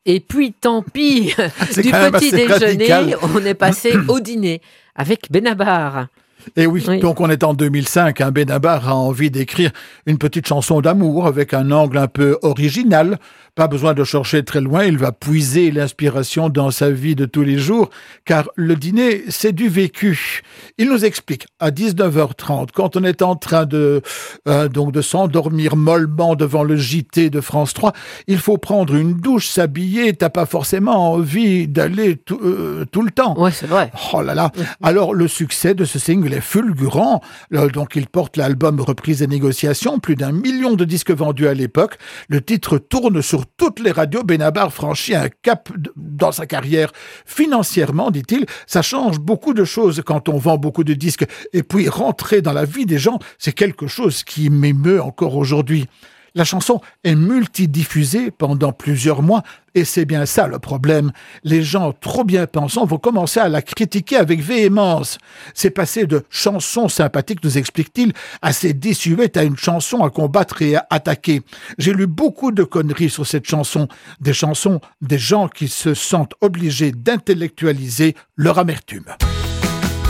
Et puis, tant pis, C'est du quand même petit assez déjeuner, radical. on est passé au dîner avec Benabar. Et oui, Oui. donc on est en 2005, Benabar a envie d'écrire une petite chanson d'amour avec un angle un peu original. Pas besoin de chercher très loin, il va puiser l'inspiration dans sa vie de tous les jours, car le dîner, c'est du vécu. Il nous explique à 19h30, quand on est en train de s'endormir mollement devant le JT de France 3, il faut prendre une douche, s'habiller, t'as pas forcément envie d'aller tout le temps. Ouais, c'est vrai. Oh là là. Alors, le succès de ce single est fulgurant. Donc, il porte l'album Reprise et négociations, plus d'1 million de disques vendus à l'époque. Le titre tourne sur toutes les radios. Benabar franchit un cap dans sa carrière. Financièrement, dit-il, ça change beaucoup de choses quand on vend beaucoup de disques. Et puis, rentrer dans la vie des gens, c'est quelque chose qui m'émeut encore aujourd'hui. La chanson est multidiffusée pendant plusieurs mois et c'est bien ça le problème. Les gens trop bien pensants vont commencer à la critiquer avec véhémence. C'est passé de chansons sympathiques, nous explique-t-il, assez désuète à une chanson à combattre et à attaquer. J'ai lu beaucoup de conneries sur cette chanson, des chansons des gens qui se sentent obligés d'intellectualiser leur amertume.